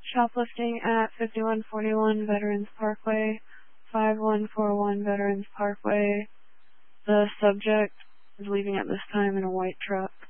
Shoplifting at 5141 Veterans Parkway, 5141 Veterans Parkway. The subject is leaving at this time in a white truck.